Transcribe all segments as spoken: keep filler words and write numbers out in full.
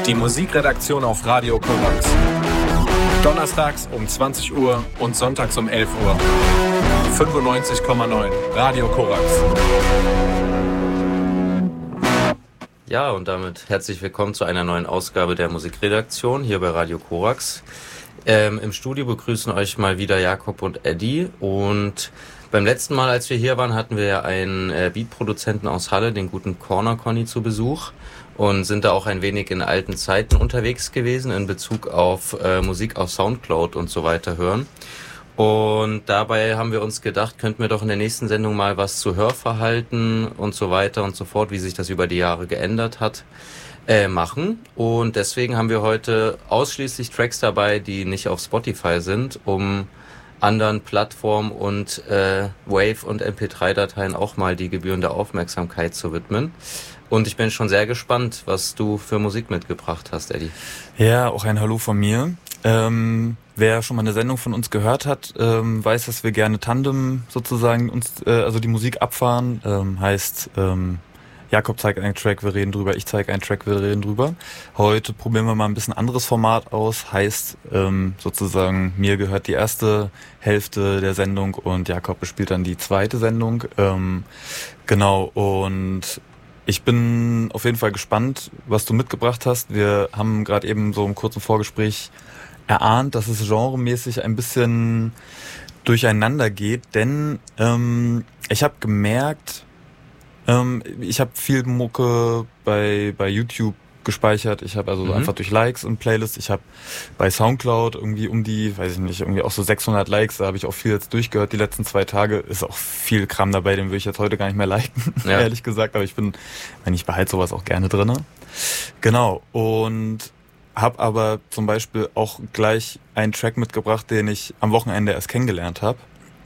Die Musikredaktion auf Radio Korax. Donnerstags um zwanzig Uhr und sonntags um elf Uhr. fünfundneunzig Komma neun Radio Korax. Ja, und damit herzlich willkommen zu einer neuen Ausgabe der Musikredaktion hier bei Radio Korax. Ähm, Im Studio begrüßen euch mal wieder Jakob und Eddie. Und beim letzten Mal, als wir hier waren, hatten wir ja einen äh, Beatproduzenten aus Halle, den guten Corner Conny, zu Besuch. Und sind da auch ein wenig in alten Zeiten unterwegs gewesen in Bezug auf äh, Musik auf Soundcloud und so weiter hören. Und dabei haben wir uns gedacht, könnten wir doch in der nächsten Sendung mal was zu Hörverhalten und so weiter und so fort, wie sich das über die Jahre geändert hat, äh, machen. Und deswegen haben wir heute ausschließlich Tracks dabei, die nicht auf Spotify sind, um anderen Plattformen und äh, Wave- und M P drei Dateien auch mal die gebührende Aufmerksamkeit zu widmen. Und ich bin schon sehr gespannt, was du für Musik mitgebracht hast, Eddie. Ja, auch ein Hallo von mir. Ähm, wer schon mal eine Sendung von uns gehört hat, ähm, weiß, dass wir gerne Tandem sozusagen uns, äh, also die Musik abfahren. Ähm, heißt, ähm, Jakob zeigt einen Track, wir reden drüber, ich zeige einen Track, wir reden drüber. Heute probieren wir mal ein bisschen anderes Format aus. Heißt, ähm, sozusagen, mir gehört die erste Hälfte der Sendung und Jakob bespielt dann die zweite Sendung. Ähm, genau, und ich bin auf jeden Fall gespannt, was du mitgebracht hast. Wir haben gerade eben so im kurzen Vorgespräch erahnt, dass es genremäßig ein bisschen durcheinander geht, denn ähm, ich habe gemerkt, ähm, ich habe viel Mucke bei bei YouTube gespeichert. Ich habe also mhm. einfach durch Likes und Playlists. Ich habe bei Soundcloud irgendwie um die, weiß ich nicht, irgendwie auch so sechshundert Likes. Da habe ich auch viel jetzt durchgehört. Die letzten zwei Tage ist auch viel Kram dabei, den würde ich jetzt heute gar nicht mehr liken, ja. ehrlich gesagt. Aber ich bin, wenn ich behalte sowas auch gerne drinne. Genau. Und habe aber zum Beispiel auch gleich einen Track mitgebracht, den ich am Wochenende erst kennengelernt habe.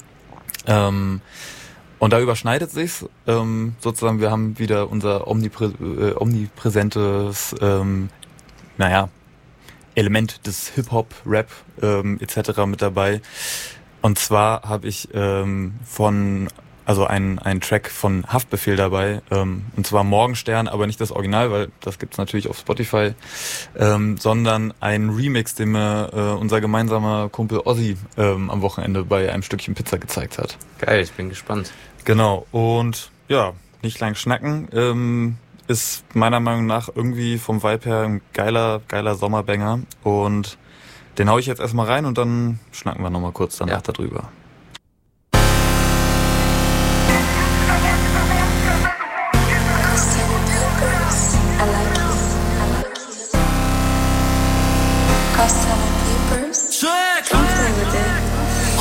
Ähm, Und da überschneidet sich's, ähm, sozusagen, wir haben wieder unser omniprä- äh, omnipräsentes, ähm, naja, Element des Hip-Hop, Rap ähm, et cetera mit dabei. Und zwar habe ich ähm, von, also einen einen Track von Haftbefehl dabei, ähm, und zwar Morgenstern, aber nicht das Original, weil das gibt's natürlich auf Spotify, ähm, sondern ein Remix, den mir äh, unser gemeinsamer Kumpel Ozzy ähm, am Wochenende bei einem Stückchen Pizza gezeigt hat. Geil, ich bin gespannt. Genau, und ja, nicht lang schnacken, ähm, ist meiner Meinung nach irgendwie vom Vibe her ein geiler, geiler Sommerbanger und den hau ich jetzt erstmal rein und dann schnacken wir nochmal kurz danach ja. darüber. Costa